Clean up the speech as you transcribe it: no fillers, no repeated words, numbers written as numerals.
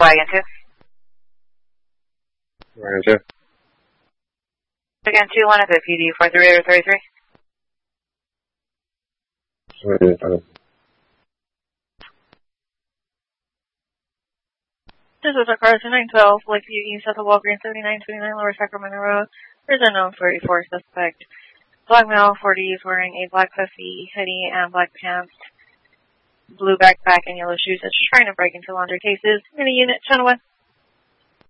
Wagon 2. Wagon 2. Again, 2-1 at the PD 43 or 33. This is a car to 912, Lakeview East at the Walgreens 7929 Lower Sacramento Road. There's a known 34 suspect. Black male, 40s, wearing a black puffy hoodie and black pants, blue backpack and yellow shoes. That's trying to break into laundry cases. In a unit, channel 1.